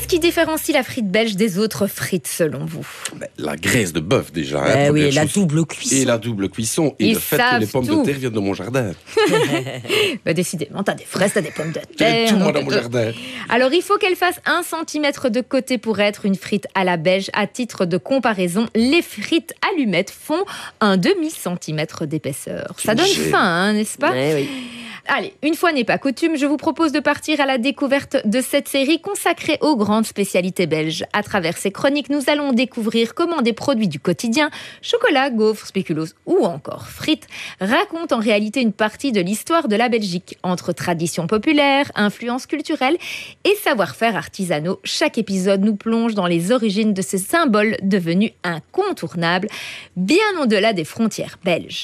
Qu'est-ce qui différencie la frite belge des autres frites selon vous? La graisse de bœuf déjà. Oui, et la double cuisson. Et la double cuisson. Et Ils le fait que les pommes savent de terre viennent de mon jardin. Décidément, t'as des fraises, t'as des pommes de terre. Tout le monde dans mon jardin. Alors, il faut qu'elle fasse 1 centimètre de côté pour être une frite à la belge. À titre de comparaison, les frites allumettes font un demi-centimètre d'épaisseur. Ça donne faim, n'est-ce pas? Oui. Allez, une fois n'est pas coutume, je vous propose de partir à la découverte de cette série consacrée aux grandes spécialités belges. À travers ces chroniques, nous allons découvrir comment des produits du quotidien, chocolat, gaufres, spéculoos ou encore frites, racontent en réalité une partie de l'histoire de la Belgique. Entre traditions populaires, influences culturelles et savoir-faire artisanaux, chaque épisode nous plonge dans les origines de ces symboles devenus incontournables, bien au-delà des frontières belges.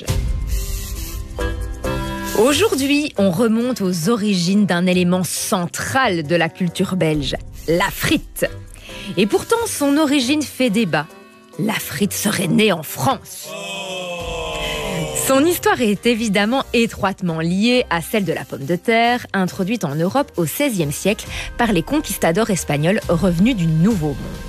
Aujourd'hui, on remonte aux origines d'un élément central de la culture belge, la frite. Et pourtant, son origine fait débat. La frite serait née en France. Son histoire est évidemment étroitement liée à celle de la pomme de terre, introduite en Europe au XVIe siècle par les conquistadors espagnols revenus du Nouveau Monde.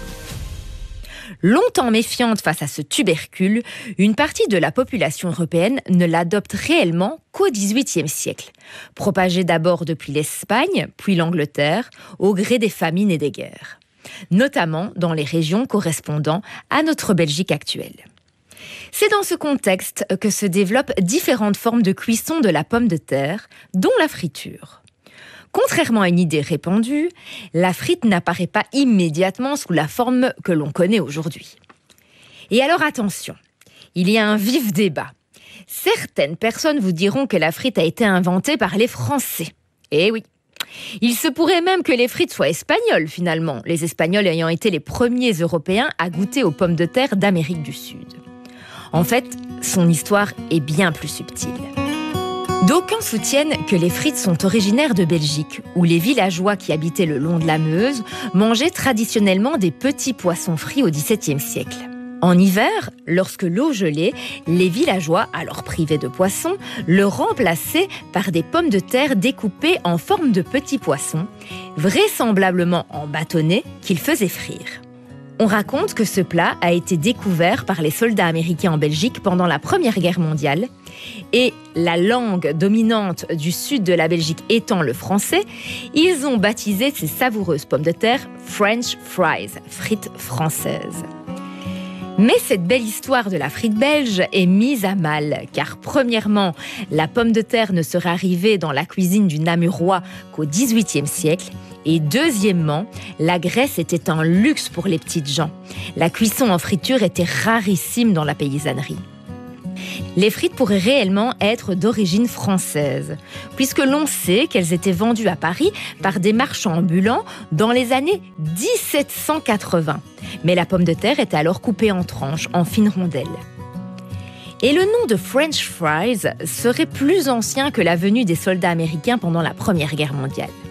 Longtemps méfiante face à ce tubercule, une partie de la population européenne ne l'adopte réellement qu'au XVIIIe siècle. Propagée d'abord depuis l'Espagne, puis l'Angleterre, au gré des famines et des guerres. Notamment dans les régions correspondant à notre Belgique actuelle. C'est dans ce contexte que se développent différentes formes de cuisson de la pomme de terre, dont la friture. Contrairement à une idée répandue, la frite n'apparaît pas immédiatement sous la forme que l'on connaît aujourd'hui. Et alors attention, il y a un vif débat. Certaines personnes vous diront que la frite a été inventée par les Français. Eh oui. Il se pourrait même que les frites soient espagnoles finalement, les Espagnols ayant été les premiers Européens à goûter aux pommes de terre d'Amérique du Sud. En fait, son histoire est bien plus subtile. D'aucuns soutiennent que les frites sont originaires de Belgique, où les villageois qui habitaient le long de la Meuse mangeaient traditionnellement des petits poissons frits au XVIIe siècle. En hiver, lorsque l'eau gelait, les villageois, alors privés de poissons, le remplaçaient par des pommes de terre découpées en forme de petits poissons, vraisemblablement en bâtonnets qu'ils faisaient frire. On raconte que ce plat a été découvert par les soldats américains en Belgique pendant la Première Guerre mondiale et la langue dominante du sud de la Belgique étant le français, ils ont baptisé ces savoureuses pommes de terre French fries, frites françaises. Mais cette belle histoire de la frite belge est mise à mal, car premièrement, la pomme de terre ne serait arrivée dans la cuisine du Namurois qu'au XVIIIe siècle, et deuxièmement, la graisse était un luxe pour les petites gens. La cuisson en friture était rarissime dans la paysannerie. Les frites pourraient réellement être d'origine française, puisque l'on sait qu'elles étaient vendues à Paris par des marchands ambulants dans les années 1780. Mais la pomme de terre était alors coupée en tranches, en fines rondelles. Et le nom de French fries serait plus ancien que la venue des soldats américains pendant la Première Guerre mondiale.